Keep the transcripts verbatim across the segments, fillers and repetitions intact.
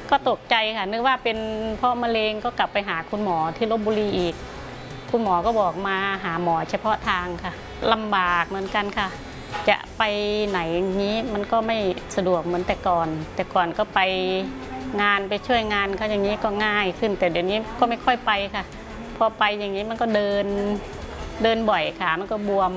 ก็ตกใจค่ะนึกว่าเป็นเพราะมะเร็งก็กลับไปหาคุณหมอที่ลพบุรีอีกคุณหมอก็บอกมาหาหมอเฉพาะทางค่ะลำบากเหมือนกันค่ะจะไปไหนอย่างนี้มันก็ไม่สะดวกเหมือนแต่ก่อนแต่ก่อนก็ไปงานไปช่วยงานเขาอย่างนี้ก็ง่ายขึ้นแต่เดี๋ยวนี้ก็ไม่ค่อยไปค่ะพอไปอย่างนี้มันก็เดินเดินบ่อยขามันก็บวม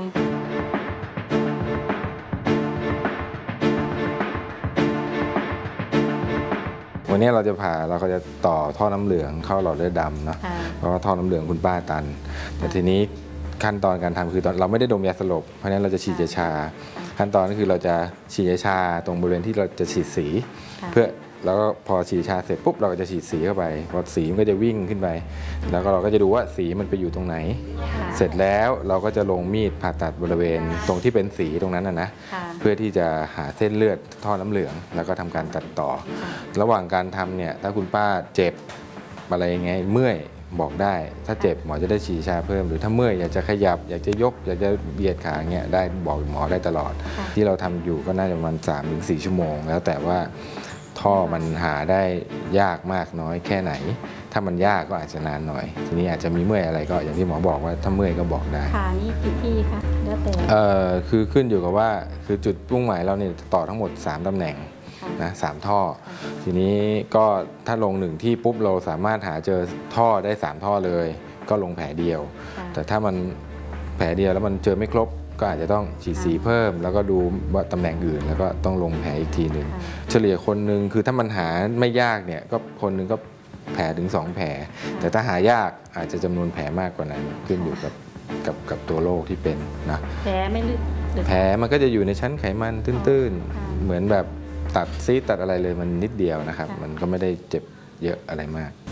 วันนี้เราจะผ่าเราก็จะต่อท่อน้ำเหลืองเข้าหลอดเลือดดำเนาะเพราะว่าท่อน้ำเหลืองคุณป้าตันแต่ทีนี้ขั้นตอนการทำคือเราไม่ได้ดมยาสลบเพราะฉะนั้นเราจะฉีดยาชาขั้นตอนก็คือเราจะฉีดยาชาตรงบริเวณที่เราจะฉีดสีเพื่อแล้วก็พอฉีดชาเสร็จปุ๊บเราก็จะฉีดสีเข้าไปพอสีมันก็จะวิ่งขึ้นไปแล้วก็เราก็จะดูว่าสีมันไปอยู่ตรงไหนเสร็จแล้วเราก็จะลงมีดผ่าตัดบริเวณตรงที่เป็นสีตรงนั้นนะนะเพื่อที่จะหาเส้นเลือดท่อน้ำเหลืองแล้วก็ทำการตัดต่อระหว่างการทำเนี่ยถ้าคุณป้าเจ็บอะไรยังไงเมื่อยบอกได้ถ้าเจ็บหมอจะได้ฉีดชาเพิ่มหรือถ้าเมื่อยอยากจะขยับอยากจะยกอยากจะเบียดขาเงี้ยได้บอกหมอได้ตลอดที่เราทำอยู่ก็น่าจะประมาณ สามถึงสี่ ชั่วโมงแล้วแต่ว่าท่อมันหาได้ยากมากน้อยแค่ไหนถ้ามันยากก็อาจจะนานหน่อยทีนี้อาจจะมีเมื่อยอะไรก็อย่างที่หมอบอกว่าถ้าเมื่อยก็บอกได้ขานี่กี่ที่คะแล้วแต่เอ่อคือขึ้นอยู่กับว่าคือจุดมุ่งหมายเราเนี่ยต่อทั้งหมดสามตำแหน่งนะสามท่อทีนี้ก็ถ้าลงหนึ่งที่ปุ๊บเราสามารถหาเจอท่อได้สามท่อเลยก็ลงแผลเดียวแต่ถ้ามันแผลเดียวแล้วมันเจอไม่ครบก็อาจจะต้องฉีดสีเพิ่มแล้วก็ดูว่าตำแหน่งอื่นแล้วก็ต้องลงแผลอีกทีหนึ่งเฉลี่ยคนหนึ่งคือถ้ามันหาไม่ยากเนี่ยก็คนหนึ่งก็แผลถึงสองแผลแต่ถ้าหายากอาจจะจำนวนแผลมากกว่านั้นขึ้นอยู่กับกับกับตัวโรคที่เป็นนะแผลไม่ลึกแผลมันก็จะอยู่ในชั้นไขมันตื้นๆเหมือนแบบตัดซีดตัดอะไรเลยมันนิดเดียวนะครับมันก็ไม่ได้เจ็บเยอะอะไรมาก